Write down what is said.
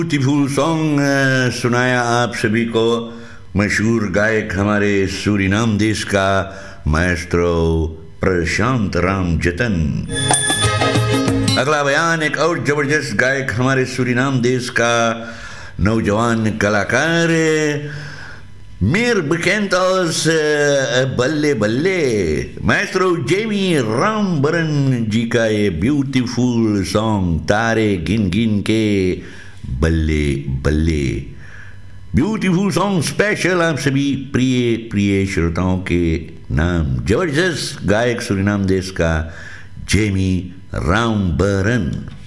Beautiful song सुनाया आप सभी को मशहूर गायक हमारे सूरीनाम देश का माएस्ट्रो प्रशांत राम जतन। अगला बयान एक और जबरदस्त गायक हमारे सूरीनाम देश का नौजवान कलाकार मेर bekend als बल्ले बल्ले माएस्ट्रो जेमी रामबरन जी का ये ब्यूटीफुल सॉन्ग तारे गिन गिन के बल्ले बल्ले। ब्यूटीफुल सॉन्ग स्पेशल आप सभी प्रिय प्रिय श्रोताओं के नाम जबरदस्त गायक सूरीनाम देश का जेमी रामबरन।